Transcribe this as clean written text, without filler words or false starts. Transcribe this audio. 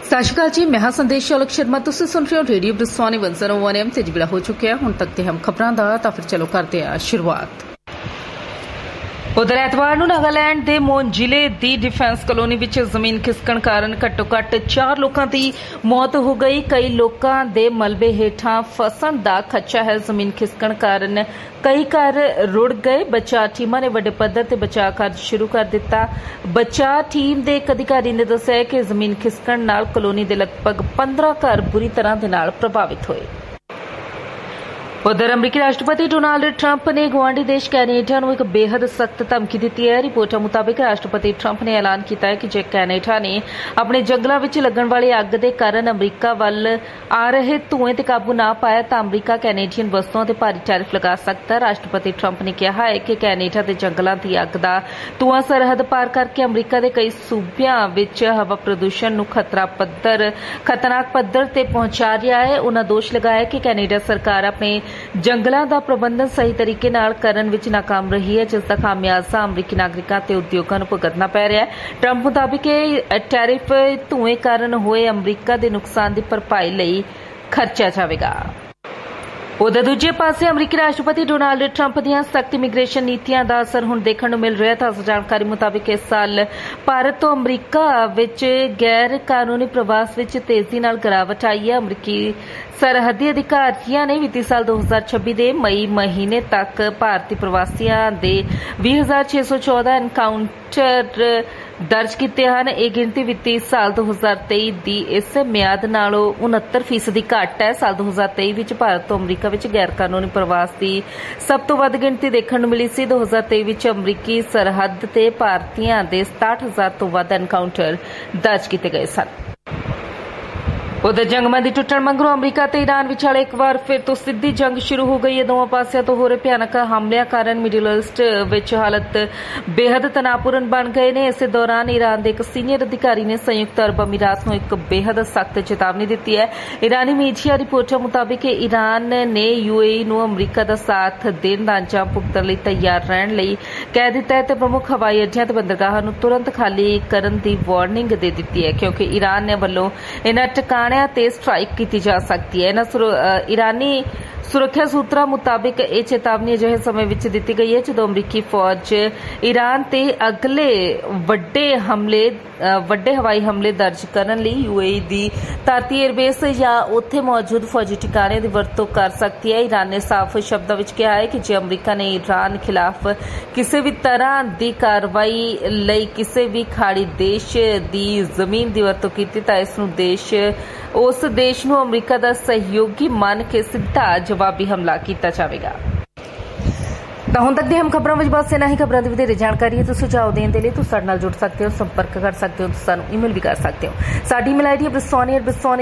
सत श्री अकाल जी, मैं हां संदेश चालक शर्मा। तुसीं सुन रहे हो रेडियो ब्रिस्वानी 101 FM ते जिबड़ा हो चुके हैं हुण तक ते हम खबरां दा। तां फिर चलो करते हैं शुरुआत। उधर एतवार नूं नागालैंड दे मोन जिले दी डिफेंस कलोनी विच जमीन खिसकण कारण घट्टो घट्ट 4 लोकां दी मौत हो गई। कई लोकां दे मलबे हेठां फसण दा खदशा है। जमीन खिसकण कारण कई घर रुड़ गए। बचाव टीमां ने वड्डे पद्धर ते बचाव कार्य शुरू कर दिता। बचाव टीम दे एक अधिकारी ने दस्सिया कि जमीन खिसकण नाल कलोनी दे लगभग 15 घर बुरी तरह दे नाल प्रभावित होए। उधर अमरीकी राष्ट्रपति डोनाल्ड ट्रंप ने गुआढ़ी देश कैनेडा नूं एक बेहद सख्त धमकी दी है। रिपोर्टां मुताबिक राष्ट्रपति ट्रंप ने ऐलान किया है कि जे कैनेडा ने अपने जंगलों में लगन वाली अग के कारण अमरीका वाल आ रहे धुएं ते काबू ना पाया तो अमरीका कैनेडियन वस्तुओं ते भारी टैरिफ लगा सकता है। राष्ट्रपति ट्रंप ने कहा है कि कैनेडा के जंगलों की अग का धुआं सरहद पार करके अमरीका के कई सूबियां विच हवा प्रदूषण नूं खतरनाक पद्धर ते पहुंचा रहा है। उन्होंने दोष लगाया कि कैनेडा सरकार अपने जंगलों का प्रबंधन सही तरीके नाल करन विच नाकाम रही है, जिसका खामियाजा अमरीकी नागरिकों ते उद्योगों नूं भुगतना पै रहा है। ट्रंप मुताबिक टैरिफ धुएं कारण होए अमरीका के नुकसान की भरपाई लई खर्चा जावेगा। उधर दूजे पासे अमरीकी राष्ट्रपति डोनाल्ड ट्रंप दीआं सख्त इमीग्रेशन नीतियां दा असर हुण देखण नूं मिल रहा है। ताज़ा जानकारी मुताबिक इस साल भारत तो अमरीका विच गैर कानूनी प्रवास विच तेजी नाल गिरावट आई है। अमरीकी सरहदी अधिकारियों ने वित्ती साल 2026 के मई महीने तक भारतीय प्रवासियों के 20,614 एनकाउंटर दर्ज किए हैं। यह गिनती वित्ती साल 2023 की इस म्याद नालों 69% घट है। साल 2023 विच भारत तो अमरीका विच गैर कानूनी प्रवास की सब तो वध गिनती देखने को मिली सी। 2023 विच अमरीकी सरहद ते भारतीयों के 67,000 तो वध एनकाउंटर दर्ज किए गए सन। उधर जंगबंदी टुटण मगरों अमरीका ते ईरान विचाले एक बार फिर तो सीधी जंग शुरू हो गई है। दोवां पासियां तो हो रहे भयानक हमलियां कारण मिडल ईस्ट विच हालत बेहद तनावपूर्ण बन गए ने। इस दौरान ईरान के एक सीनियर अधिकारी ने संयुक्त अरब अमीरात नूं एक बेहद सख्त चेतावनी दी है। ईरानी मीडिया रिपोर्टां मुताबिक ईरान ने यूएई नूं अमरीका का साथ देण दा अंजाम भुगतण लई तैयार रहण लई कह दिता है ते प्रमुख हवाई अड्डियां ते बंदरगाहां नूं तुरंत खाली करन दी वार्निंग दे दित्ती है, क्योंकि ईरान ने वल्लों इन्हां ठिकाणिਆਂ ते स्ट्राइक की जा सकती है। ईरानी सुरक्षा सूत्रों मुताबिक यह चेतावनी अजिहे समय विच दित्ती गई है जदों अमरीकी फौज ईरान ते अगले वड्डे हवाई हमले दर्ज करन लई यूएई दी धरती एयरबेस या उत्थे मौजूद फौजी ठिकाने की वरतों कर सकती है। ईरान ने साफ शब्दों विच कहा है कि जे अमरीका ने ईरान खिलाफ किसी भी तरह की कार्रवाई लई किसी भी खाड़ी देश की जमीन की वरतों की तां इसनूं उस देश नूं अमरीका का सहयोगी मान के सीधा जवाबी हमला किया जाएगा। तो हुण तक दी हम खबरों में बस इन्ना ही। खबरों की वधेरे जानकारी है तो सुझाव देने के लिए तुसीं साडे नाल जुड़ सकते हो, संपर्क कर सकते हो, सानूं ईमेल भी कर सकते हो। साडी ईमेल आईडी है